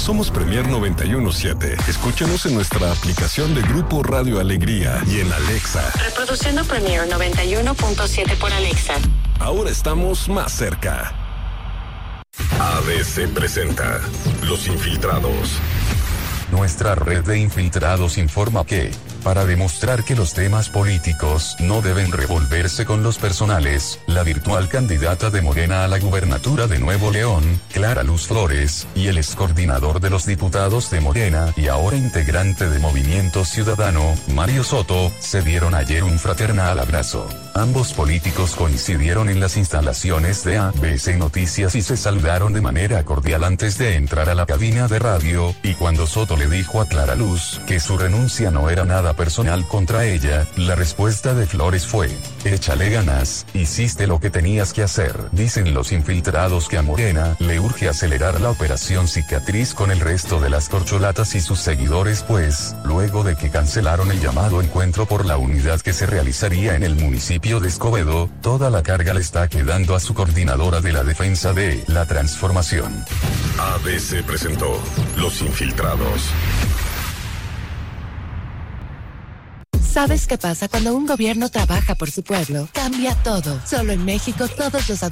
Somos Premier 91.7. Escúchanos en nuestra aplicación de Grupo Radio Alegría y en Alexa. Reproduciendo Premier 91.7 por Alexa. Ahora estamos más cerca. ABC presenta Los Infiltrados. Nuestra red de infiltrados informa que, para demostrar que los temas políticos no deben revolverse con los personales, la virtual candidata de Morena a la gubernatura de Nuevo León, Clara Luz Flores, y el excoordinador de los diputados de Morena y ahora integrante de Movimiento Ciudadano, Mario Soto, se dieron ayer un fraternal abrazo. Ambos políticos coincidieron en las instalaciones de ABC Noticias y se saludaron de manera cordial antes de entrar a la cabina de radio, y cuando Soto le dijo a Clara Luz que su renuncia no era nada personal contra ella, la respuesta de Flores fue: échale ganas, hiciste lo que tenías que hacer. Dicen los infiltrados que a Morena le urge acelerar la operación cicatriz con el resto de las corcholatas y sus seguidores, pues, luego de que cancelaron el llamado encuentro por la unidad que se realizaría en el municipio de Escobedo, toda la carga le está quedando a su coordinadora de la defensa de la transformación. ABC presentó Los Infiltrados. ¿Sabes qué pasa cuando un gobierno trabaja por su pueblo? Cambia todo. Solo en México todos los adultos